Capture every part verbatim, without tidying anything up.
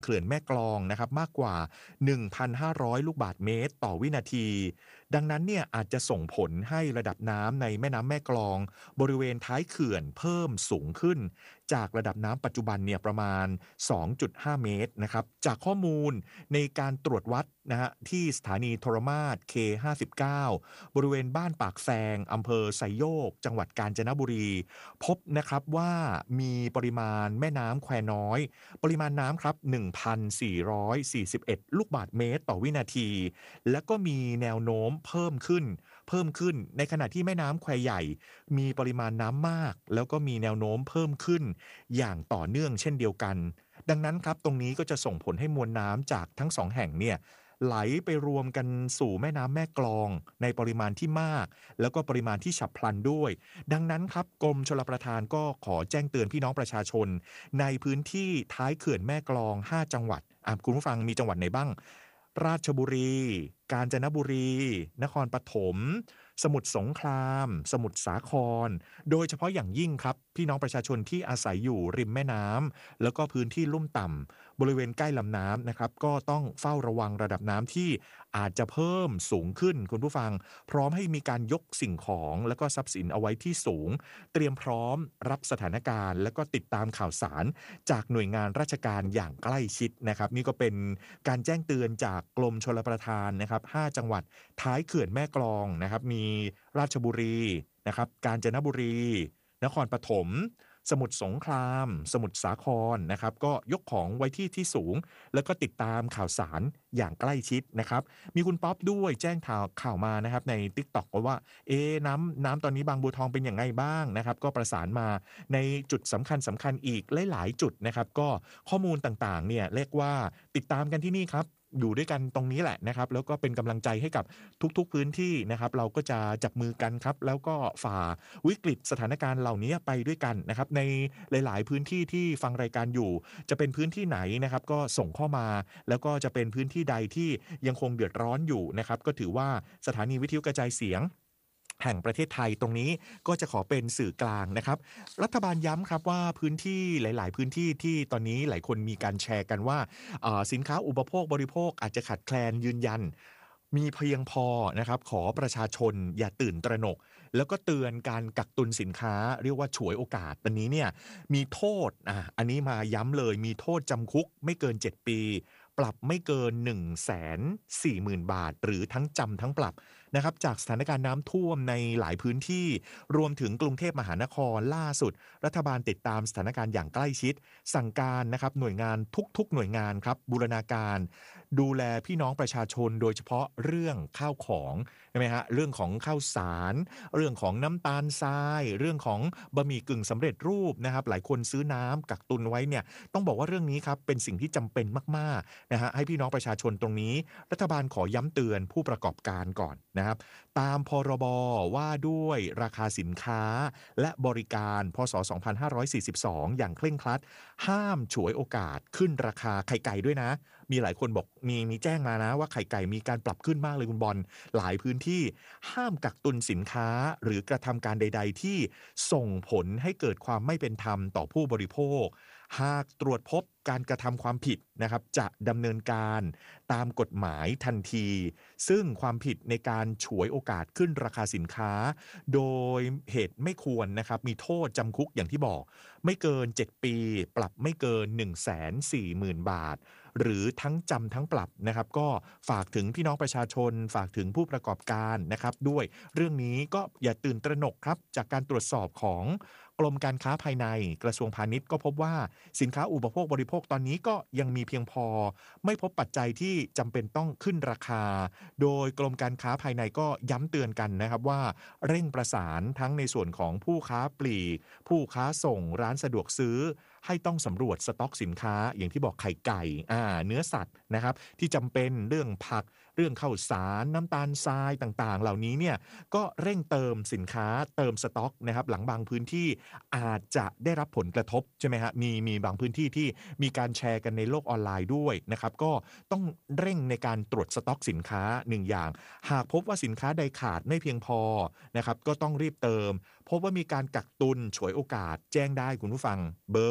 เขื่อนแม่กลองนะครับมากกว่า หนึ่งพันห้าร้อย ลูกบาศก์เมตรต่อวินาทีดังนั้นเนี่ยอาจจะส่งผลให้ระดับน้ำในแม่น้ำแม่กลองบริเวณท้ายเขื่อนเพิ่มสูงขึ้นจากระดับน้ำปัจจุบันเนี่ยประมาณ สองจุดห้า เมตรนะครับจากข้อมูลในการตรวจวัดนะฮะที่สถานีโทรมาศ เค ห้าสิบเก้า บริเวณบ้านปากแซงอำเภอไซโยกจังหวัดกาญจนบุรีพบนะครับว่ามีปริมาณแม่น้ำแควน้อยปริมาณน้ำครับ หนึ่งพันสี่ร้อยสี่สิบเอ็ด ลูกบาศก์เมตรต่อวินาทีและก็มีแนวโน้มเพิ่มขึ้นเพิ่มขึ้นในขณะที่แม่น้ำแควใหญ่มีปริมาณน้ำมากแล้วก็มีแนวโน้มเพิ่มขึ้นอย่างต่อเนื่องเช่นเดียวกันดังนั้นครับตรงนี้ก็จะส่งผลให้มวลน้ำจากทั้งสองแห่งเนี่ยไหลไปรวมกันสู่แม่น้ำแม่กลองในปริมาณที่มากแล้วก็ปริมาณที่ฉับพลันด้วยดังนั้นครับกรมชลประทานก็ขอแจ้งเตือนพี่น้องประชาชนในพื้นที่ท้ายเขื่อนแม่กลองห้าจังหวัดอ่ะคุณผู้ฟังมีจังหวัดไหนบ้างราชบุรีกาญจนบุรีนครปฐมสมุทรสงครามสมุทรสาครโดยเฉพาะอย่างยิ่งครับพี่น้องประชาชนที่อาศัยอยู่ริมแม่น้ำแล้วก็พื้นที่ลุ่มต่ำบริเวณใกล้ลำน้ำนะครับก็ต้องเฝ้าระวังระดับน้ำที่อาจจะเพิ่มสูงขึ้นคุณผู้ฟังพร้อมให้มีการยกสิ่งของแล้วก็ทรัพย์สินเอาไว้ที่สูงเตรียมพร้อมรับสถานการณ์แล้วก็ติดตามข่าวสารจากหน่วยงานราชการอย่างใกล้ชิดนะครับนี่ก็เป็นการแจ้งเตือนจากกรมชลประทานนะครับห้าจังหวัดท้ายเขื่อนแม่กลองนะครับมีราชบุรีนะครับกาญจนบุรีนครปฐมสมุทรสงครามสมุทรสาครนะครับก็ยกของไว้ที่ที่สูงแล้วก็ติดตามข่าวสารอย่างใกล้ชิดนะครับมีคุณป๊อปด้วยแจ้งข่าวข่าวมานะครับใน TikTok ก็ว่าเอ๊ะน้ำน้ำตอนนี้บางบัวทองเป็นอย่างไรบ้างนะครับก็ประสานมาในจุดสำคัญสำคัญอีกหลายๆจุดนะครับก็ข้อมูลต่างๆเนี่ยเรียกว่าติดตามกันที่นี่ครับอยู่ด้วยกันตรงนี้แหละนะครับแล้วก็เป็นกำลังใจให้กับทุกๆพื้นที่นะครับเราก็จะจับมือกันครับแล้วก็ฝ่าวิกฤตสถานการณ์เหล่านี้ไปด้วยกันนะครับในหลายๆพื้นที่ที่ฟังรายการอยู่จะเป็นพื้นที่ไหนนะครับก็ส่งเข้ามาแล้วก็จะเป็นพื้นที่ใดที่ยังคงเดือดร้อนอยู่นะครับก็ถือว่าสถานีวิทยุกระจายเสียงแห่งประเทศไทยตรงนี้ก็จะขอเป็นสื่อกลางนะครับรัฐบาลย้ำครับว่าพื้นที่หลายๆพื้นที่ที่ตอนนี้หลายคนมีการแชร์กันว่าสินค้าอุปโภคบริโภคอาจจะขาดแคลนยืนยันมีเพียงพอนะครับขอประชาชนอย่าตื่นตระหนกแล้วก็เตือนการกักตุนสินค้าเรียกว่าฉวยโอกาสตอนนี้เนี่ยมีโทษอ่ะอันนี้มาย้ำเลยมีโทษจำคุกไม่เกินเจ็ดปีปรับไม่เกิน หนึ่งแสนสี่หมื่น บาทหรือทั้งจำทั้งปรับนะครับจากสถานการณ์น้ำท่วมในหลายพื้นที่รวมถึงกรุงเทพมหานครล่าสุดรัฐบาลติดตามสถานการณ์อย่างใกล้ชิดสั่งการนะครับหน่วยงานทุกๆหน่วยงานครับบูรณาการดูแลพี่น้องประชาชนโดยเฉพาะเรื่องข้าวของใช่ไหมฮะเรื่องของข้าวสารเรื่องของน้ำตาลทรายเรื่องของบะหมี่กึ่งสำเร็จรูปนะครับหลายคนซื้อน้ำกักตุนไว้เนี่ยต้องบอกว่าเรื่องนี้ครับเป็นสิ่งที่จำเป็นมากๆนะฮะให้พี่น้องประชาชนตรงนี้รัฐบาลขอย้ำเตือนผู้ประกอบการก่อนนะครับตามพรบว่าด้วยราคาสินค้าและบริการพ.ศ. สองพันห้าร้อยสี่สิบสองอย่างเคร่งครัดห้ามฉวยโอกาสขึ้นราคาไข่ไก่ด้วยนะมีหลายคนบอกมีมีแจ้งมานะว่าไข่ไก่มีการปรับขึ้นมากเลยคุณบอลหลายพื้นที่ห้ามกักตุนสินค้าหรือกระทำการใดๆที่ส่งผลให้เกิดความไม่เป็นธรรมต่อผู้บริโภคหากตรวจพบการกระทำความผิดนะครับจะดำเนินการตามกฎหมายทันทีซึ่งความผิดในการฉวยโอกาสขึ้นราคาสินค้าโดยเหตุไม่ควรนะครับมีโทษจำคุกอย่างที่บอกไม่เกินเจ็ดปีปรับไม่เกิน หนึ่งแสนสี่หมื่น บาทหรือทั้งจำทั้งปรับนะครับก็ฝากถึงพี่น้องประชาชนฝากถึงผู้ประกอบการนะครับด้วยเรื่องนี้ก็อย่าตื่นตระหนกครับจากการตรวจสอบของกรมการค้าภายในกระทรวงพาณิชย์ก็พบว่าสินค้าอุปโภคบริโภคตอนนี้ก็ยังมีเพียงพอไม่พบปัจจัยที่จำเป็นต้องขึ้นราคาโดยกรมการค้าภายในก็ย้ำเตือนกันนะครับว่าเร่งประสานทั้งในส่วนของผู้ค้าปลีกผู้ค้าส่งร้านสะดวกซื้อให้ต้องสำรวจสต็อกสินค้าอย่างที่บอกไข่ไก่อ่าเนื้อสัตว์นะครับที่จำเป็นเรื่องผักเรื่องข้าวสารน้ำตาลทรายต่างๆเหล่านี้เนี่ยก็เร่งเติมสินค้าเติมสต็อกนะครับหลังบางพื้นที่อาจจะได้รับผลกระทบใช่ไหมฮะมีมีบางพื้นที่ที่มีการแชร์กันในโลกออนไลน์ด้วยนะครับก็ต้องเร่งในการตรวจสต็อกสินค้าหนึ่งอย่างหากพบว่าสินค้าใดขาดไม่เพียงพอนะครับก็ต้องรีบเติมพบว่ามีการกักตุนฉวยโอกาสแจ้งได้คุณผู้ฟังเบอร์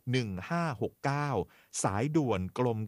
หนึ่งห้าหกเก้า สายด่วนกรม